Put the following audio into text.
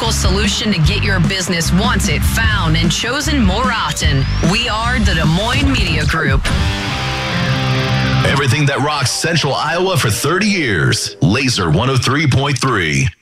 reliable solution to get your business wanted, found, and chosen more often. We are the Des Moines Media Group. Everything that rocks Central Iowa for 30 years. Laser 103.3.